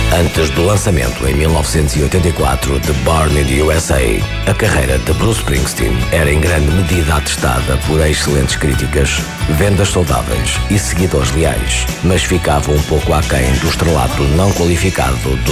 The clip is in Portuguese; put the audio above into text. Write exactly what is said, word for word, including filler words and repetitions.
Antes do lançamento em mil novecentos e oitenta e quatro de Born in the U S A, a carreira de Bruce Springsteen era em grande medida atestada por excelentes críticas, vendas saudáveis e seguidores leais, mas ficava um pouco aquém do estrelato não qualificado do